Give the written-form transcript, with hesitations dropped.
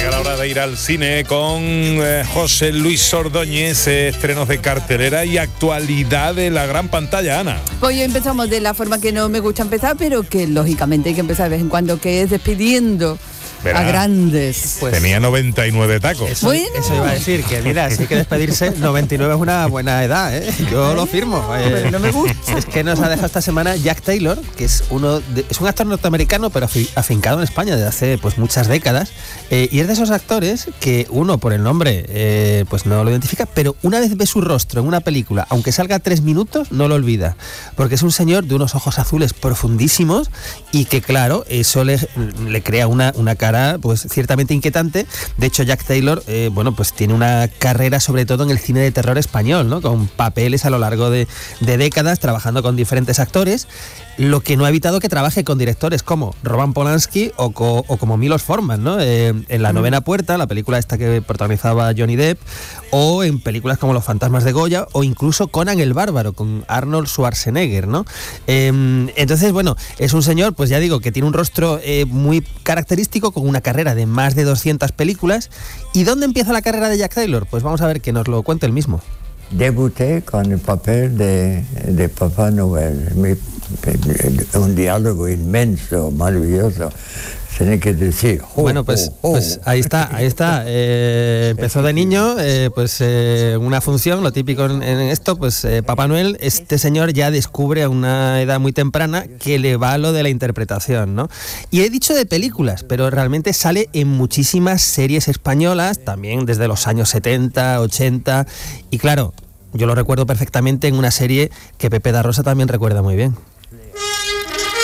llega la hora de ir al cine con José Luis Ordóñez, estrenos de cartelera y actualidad de la gran pantalla, Ana. Hoy empezamos de la forma que no me gusta empezar, pero que lógicamente hay que empezar de vez en cuando, que es despidiendo a grandes. Pues, tenía 99 tacos. Eso iba a decir, que mira, si hay que despedirse, 99 es una buena edad, ¿eh? Yo lo firmo. Pero no me gusta. Es que nos ha dejado esta semana Jack Taylor, que es es un actor norteamericano, pero afincado en España desde hace pues muchas décadas, y es de esos actores que uno por el nombre pues no lo identifica, pero una vez ve su rostro en una película, aunque salga 3 minutos, no lo olvida, porque es un señor de unos ojos azules profundísimos y que claro, eso le crea una cara pues ciertamente inquietante. De hecho, Jack Taylor bueno, pues tiene una carrera sobre todo en el cine de terror español, ¿no? Con papeles a lo largo de décadas, trabajando con diferentes actores, lo que no ha evitado que trabaje con directores como Roman Polanski o como Milos Forman, ¿no? En La novena puerta, la película esta que protagonizaba Johnny Depp, o en películas como Los fantasmas de Goya, o incluso Conan el bárbaro con Arnold Schwarzenegger, ¿no? Entonces, bueno, es un señor, pues ya digo, que tiene un rostro muy característico, con una carrera de más de 200 películas. ¿Y dónde empieza la carrera de Jack Taylor? Pues vamos a ver que nos lo cuente él mismo. Debuté con el papel de Papá Noel, un diálogo inmenso, maravilloso. Tiene que decir, bueno, pues ahí está. Empezó de niño, una función, lo típico en esto, pues Papá Noel, este señor ya descubre a una edad muy temprana que le va lo de la interpretación, ¿no? Y he dicho de películas, pero realmente sale en muchísimas series españolas, también desde los años 70, 80, y claro, yo lo recuerdo perfectamente en una serie que Pepe da Rosa también recuerda muy bien.